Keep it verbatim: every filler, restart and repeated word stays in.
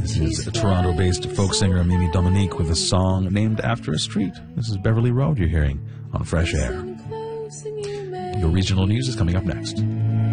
This is a Toronto-based folk singer Mimi Dominique with a song named after a street. This is Beverly Road you're hearing on Fresh Air. Your regional news is coming up next.